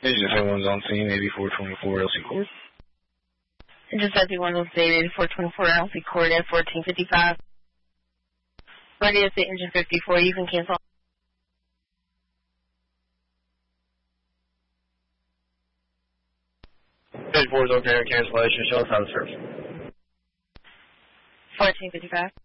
Engine 71's on scene, 8424 LC Court. Engine 71's on scene, 8424 LC Court at 1455. Ready to say engine 54, you can cancel. 54 is okay, cancellation, show time service. 1455.